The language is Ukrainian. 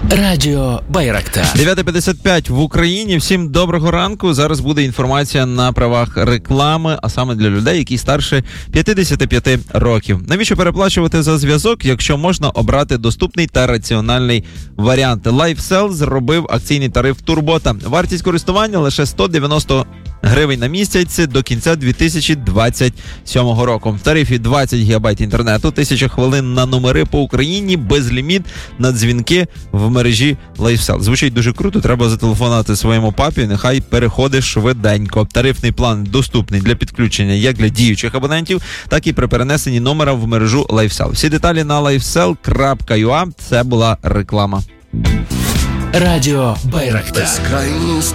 Радіо Байрактар. 9:55 в Україні. Всім доброго ранку. Зараз буде інформація на правах реклами, а саме для людей, які старше 55 років. Навіщо переплачувати за зв'язок, якщо можна обрати доступний та раціональний варіант? LifeSell зробив акційний тариф Турбота. Вартість користування лише 190 гривень на місяць до кінця 2027 року. В тарифі 20 гігабайт інтернету, 1000 хвилин на номери по Україні, безліміт на дзвінки в мережі LifeSell. Звучить дуже круто, треба зателефонувати своєму папі, нехай переходить швиденько. Тарифний план доступний для підключення як для діючих абонентів, так і при перенесенні номера в мережу LifeSell. Всі деталі на lifesell.ua. Це була реклама. Радіо Байрактар.